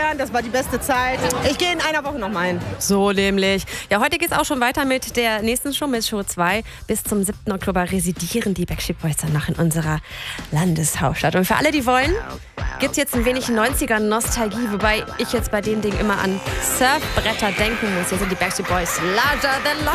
kennengelernt. Das war die beste Zeit. Ich gehe in einer Woche noch mal hin. So nämlich. Ja, heute geht es auch schon weiter mit der nächsten Show, mit Show 2. Bis zum 7. Oktober residieren die Backstreet Boys dann noch in unserer Landeshauptstadt. Und für alle, die wollen, gibt es jetzt ein wenig 90er-Nostalgie, wobei ich jetzt bei dem Ding immer an Surfbretter denken muss. Hier sind die Backstreet Boys. Larger than life.